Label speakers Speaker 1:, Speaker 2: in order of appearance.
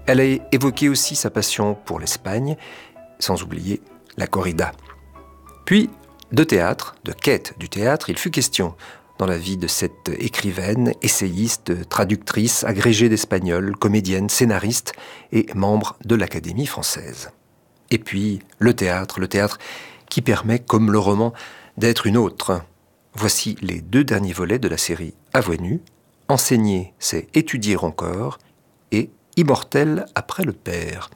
Speaker 1: Elle a évoqué aussi sa passion pour l'Espagne, sans oublier la corrida. Puis, de théâtre, de quête du théâtre, il fut question dans la vie de cette écrivaine, essayiste, traductrice, agrégée d'espagnol, comédienne, scénariste et membre de l'Académie française. Et puis, le théâtre qui permet, comme le roman, d'être une autre. Voici les 2 derniers volets de la série À voix nue. Enseigner, c'est étudier encore, et Immortel après le père.